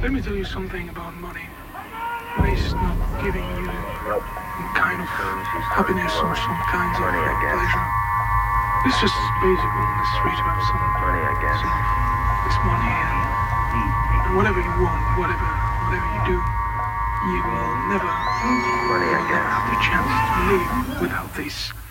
Let me tell you something about money. Money is not giving you some kind of happiness or some kinds of pleasure. It's just basic on the street to have some of this money and whatever you want, whatever you do, you will never have the chance to live without this.